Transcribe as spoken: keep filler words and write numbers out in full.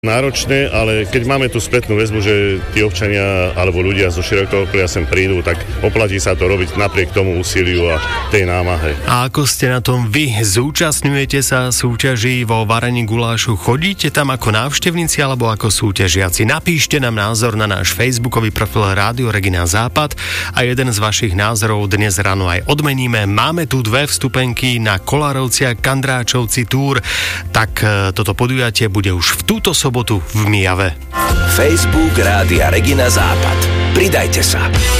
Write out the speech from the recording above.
náročné, ale keď máme tú spätnú väzbu, že tí občania alebo ľudia zo širokého okolia sem prídu, tak oplatí sa to robiť napriek tomu úsiliu a tej námahe. A ako ste na tom vy? Zúčastňujete sa súťaží vo varení gulášu? Chodíte tam ako návštevníci alebo ako súťažiaci? Napíšte nám názor na náš facebookový profil Rádio Regina Západ a jeden z vašich názorov dnes ráno aj odmeníme. Máme tu dve vstupenky na Kolárovci a Kandráčovci túr, tak toto podujatie bude už v túto sobotu v Mijave. Facebook Rádia Regina Západ. Pridajte sa.